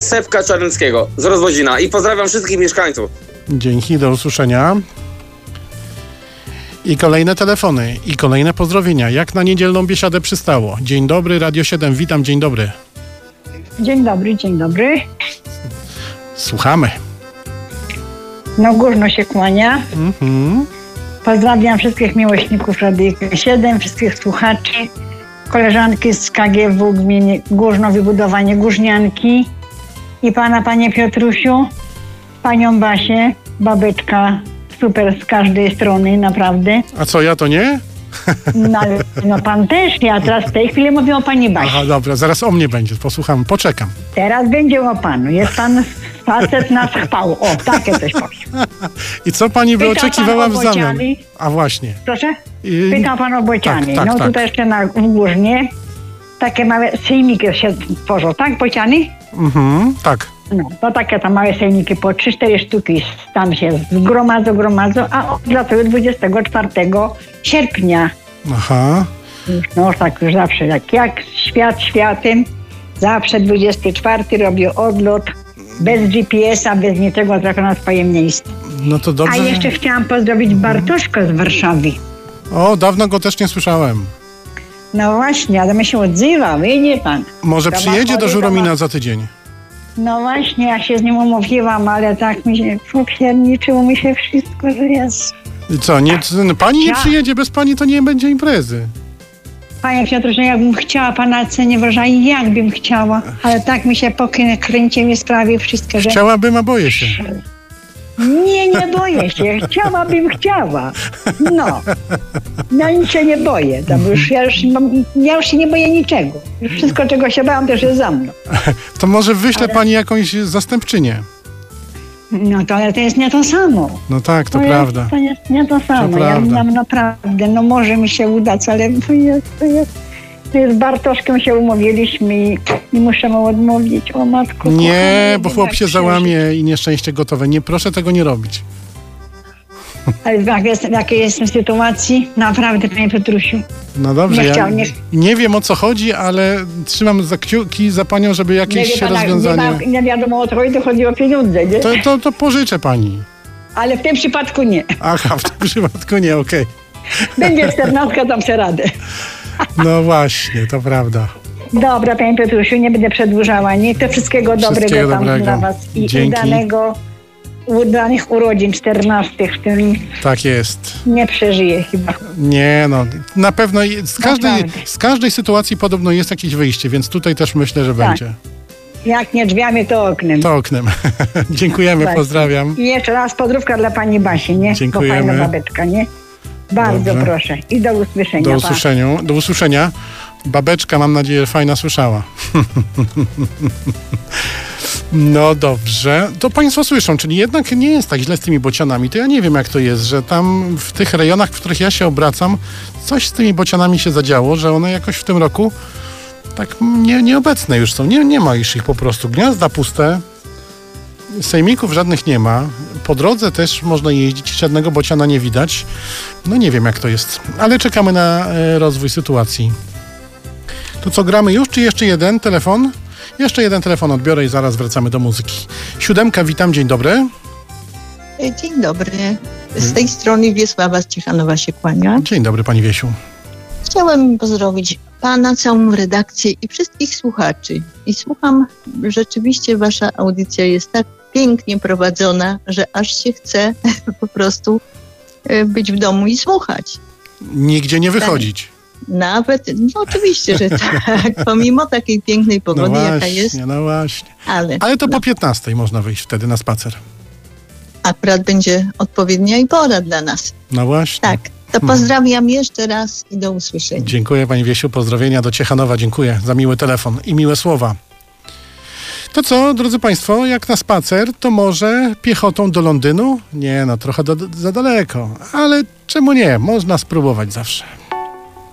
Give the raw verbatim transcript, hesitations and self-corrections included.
Sepka Czarnyckiego z Rozwodzina i pozdrawiam wszystkich mieszkańców. Dzięki, do usłyszenia. I kolejne telefony, i kolejne pozdrowienia. Jak na niedzielną biesiadę przystało. Dzień dobry, Radio siedem, witam, dzień dobry. Dzień dobry, dzień dobry. Słuchamy. No górno się kłania. Mhm. Pozdrawiam wszystkich miłośników Radia siedem, wszystkich słuchaczy, koleżanki z K G W gminy Górzno, wybudowanie Górznianki i pana, panie Piotrusiu, panią Basię, babeczka, super z każdej strony, naprawdę. A co, ja to nie? No, ale, no pan też, ja teraz w tej chwili mówię o pani Basi. Aha, dobra, zaraz o mnie będzie, posłucham, poczekam. Teraz będzie o panu, jest pan facet na chwału, o, takie coś powiem. I co pani by Pyta oczekiwała pan w o zamian? bociany? A właśnie. Proszę? I... Pytał pan o bociany. Tak, tak, no tak. tutaj jeszcze na Górnie takie małe sejmiki się tworzą, tak, bociany? Mhm, tak. No, to takie tam małe sejmiki po trzy cztery sztuki tam się zgromadzą, gromadzą, a odlatują dwudziestego czwartego sierpnia. Aha. No tak już zawsze, jak, jak świat światem, zawsze dwudziestego czwartego robią odlot, bez G P S a, bez niczego, tylko na swoje miejsce. No to dobrze. A jeszcze chciałam pozdrowić Bartoszka z Warszawy. O, dawno go też nie słyszałem. No właśnie, ale my się odzywał, i nie pan. Może To przyjedzie ma do chodzi, Żuromina to ma- za tydzień. No właśnie, ja się z nim umówiłam, ale tak mi się popierniczyło mi się wszystko, że jest. I co, nie, pani nie Ja- przyjedzie, bez pani to nie będzie imprezy. Panie Piotrze, jakbym chciała pana cenie wrażenia, jak bym chciała, ale tak mi się pokręcił mi sprawił wszystko, że... Chciałabym, a boję się. Nie, nie boję się. Chciałabym, chciała. No. No nic się nie boję. Tam już, ja, już, mam- ja już się nie boję niczego. Już wszystko, czego się bałam, też jest za mną. To może wyśle Ale- pani jakąś zastępczynię. No to, ale to jest nie to samo. No tak, to jest- prawda. To jest nie to samo. To ja prawda. mam naprawdę, no może mi się udać, ale to jest, to jest, to jest z Bartoszkiem się umówiliśmy i, i muszę mu odmówić. O matko Nie, kochana, bo jak chłop się przeżyć. załamie i nieszczęście gotowe. Nie, proszę tego nie robić. Ale w jakiej jest- w jakiej jestem sytuacji? Naprawdę, panie Piotrusiu. No dobrze, Nie ja chciał, nie- nie wiem o co chodzi, ale trzymam za kciuki za panią, żeby jakieś wie pana, rozwiązanie... Nie, ma, nie wiadomo o co chodzi, to chodzi o pieniądze, nie? To, to, to pożyczę pani. Ale w tym przypadku nie. Aha, w tym przypadku nie, okej. Będzie czternastka, dam sobie radę. No właśnie, to prawda. Dobra, panie Piotrusiu, nie będę przedłużała. Niech to wszystkiego, Wszystkiego dobrego tam dobrego. dla was. I Dzięki. udanego, udanych urodzin czternastych, w tym Tak jest. nie przeżyję chyba. Nie no, na pewno je- z każdej, Naprawdę. z każdej sytuacji podobno jest jakieś wyjście, więc tutaj też myślę, że Tak. będzie. Jak nie drzwiami, to oknem. To oknem. Dziękujemy, Tak. pozdrawiam. I jeszcze raz pozdrówka dla pani Basi, nie? Dziękujemy. Bo fajna babeczka, nie? Bardzo Dobrze. proszę. I do usłyszenia. Do pa. usłyszenia. Do usłyszenia. Babeczka, mam nadzieję, fajna słyszała. No dobrze. To państwo słyszą, czyli jednak nie jest tak źle z tymi bocianami. To ja nie wiem, jak to jest, że tam w tych rejonach, w których ja się obracam, coś z tymi bocianami się zadziało, że one jakoś w tym roku tak nie, nieobecne już są. Nie, nie ma już ich po prostu. Gniazda puste. Sejmików żadnych nie ma. Po drodze też można jeździć, żadnego bociana nie widać. No nie wiem, jak to jest. Ale czekamy na e, rozwój sytuacji. To co, gramy już, czy jeszcze jeden telefon? Jeszcze jeden telefon odbiorę i zaraz wracamy do muzyki. Siódemka, witam, dzień dobry. Dzień dobry. Z tej strony Wiesława z Ciechanowa się kłania. Dzień dobry, pani Wiesiu. Chciałem pozdrowić pana, całą redakcję i wszystkich słuchaczy. I słucham, rzeczywiście wasza audycja jest tak pięknie prowadzona, że aż się chce po prostu e, być w domu i słuchać. Nigdzie nie wychodzić. Nawet, no oczywiście, że tak, pomimo takiej pięknej No pogody, jaka właśnie, jest, no właśnie. ale, Ale to no, po piętnastej można wyjść wtedy na spacer. akurat będzie odpowiednia i pora dla nas. No właśnie. Tak, to pozdrawiam jeszcze raz i do usłyszenia. Dziękuję, pani Wiesiu, pozdrowienia do Ciechanowa, dziękuję za miły telefon i miłe słowa. To co, drodzy państwo, jak na spacer, to może piechotą do Londynu? Nie no, trochę do, za daleko, ale czemu nie, można spróbować zawsze.